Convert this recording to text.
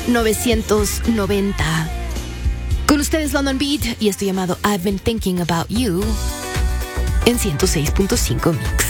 1990. Con ustedes London Beat y esto llamado I've Been Thinking About You en 106.5 Mix.